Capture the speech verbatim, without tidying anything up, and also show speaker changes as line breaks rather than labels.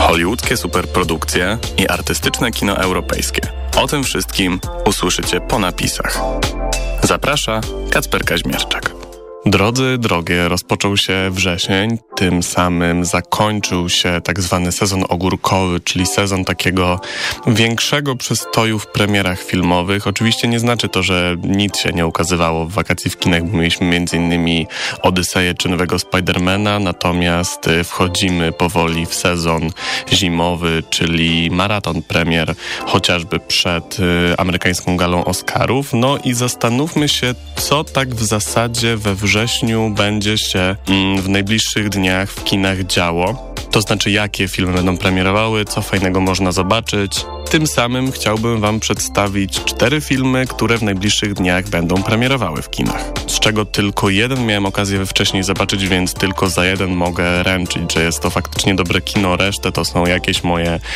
hollywoodzkie superprodukcje i artystyczne kino europejskie. O tym wszystkim usłyszycie po napisach. Zaprasza Kacper Kaźmierczak. Drodzy, drogie, rozpoczął się wrzesień, tym samym zakończył się tak zwany sezon ogórkowy, czyli sezon takiego większego przystoju w premierach filmowych. Oczywiście nie znaczy to, że nic się nie ukazywało w wakacji w kinach, bo mieliśmy między innymi Odyseję czy nowego Spidermana, natomiast wchodzimy powoli w sezon zimowy, czyli maraton premier, chociażby przed y, amerykańską galą Oscarów. No i zastanówmy się, co tak w zasadzie we wrześniu będzie się mm, w najbliższych dniach w kinach działo. To znaczy, jakie filmy będą premierowały, co fajnego można zobaczyć. Tym samym chciałbym wam przedstawić cztery filmy, które w najbliższych dniach będą premierowały w kinach. Z czego tylko jeden miałem okazję wcześniej zobaczyć, więc tylko za jeden mogę ręczyć, że jest to faktycznie dobre kino. Resztę to są jakieś moje